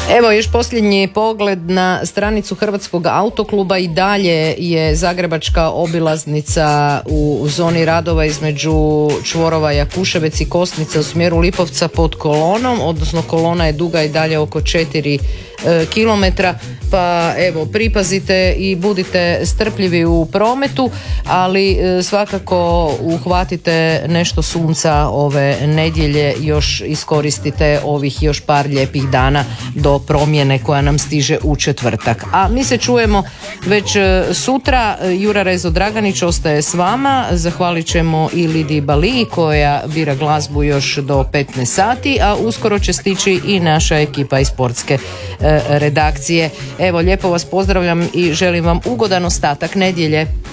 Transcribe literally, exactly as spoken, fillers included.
Evo još posljednji pogled na stranicu Hrvatskog autokluba. I dalje je zagrebačka obilaznica u zoni radova između čvorova Jakuševec i Kosnica u smjeru Lipovca pod kolonom, odnosno kolona je duga i dalje oko četiri kilometra, pa evo pripazite i budite strpljivi u prometu, ali svakako uhvatite nešto sunca ove nedjelje, još iskoristite ovih još par lijepih dana do promjene koja nam stiže u četvrtak. A mi se čujemo već sutra. Jura Rezo Draganić ostaje s vama. Zahvalit ćemo i Lidiji Baliji koja bira glazbu još do petnaest sati, a uskoro će stići i naša ekipa iz sportske redakcije. Evo, lijepo vas pozdravljam i želim vam ugodan ostatak nedjelje.